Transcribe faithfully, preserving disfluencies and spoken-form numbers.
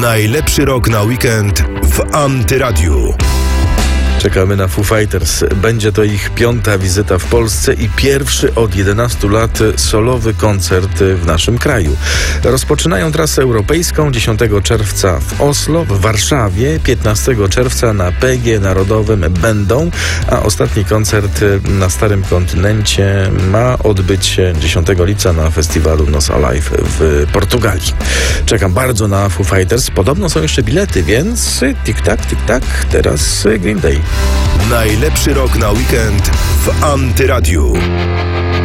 Najlepszy rok na weekend w Antyradiu. Czekamy na Foo Fighters. Będzie to ich piąta wizyta w Polsce i pierwszy od jedenastu lat solowy koncert w naszym kraju. Rozpoczynają trasę europejską dziesiątego czerwca w Oslo, w Warszawie, piętnastego czerwca na P G Narodowym będą, a ostatni koncert na Starym Kontynencie ma odbyć się dziesiątego lipca na festiwalu Nos Alive w Portugalii. Czekam bardzo na Foo Fighters. Podobno są jeszcze bilety, więc tik-tak, tik-tak, teraz Green Day. Najlepszy rok na weekend w Antyradiu.